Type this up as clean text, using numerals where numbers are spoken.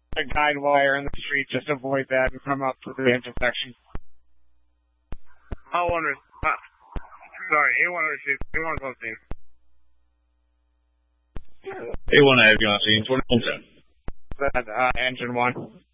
a guide wire in the street, just avoid that and come up to the intersection. Sorry, A1 A1 Avion, 2110. That, engine 1.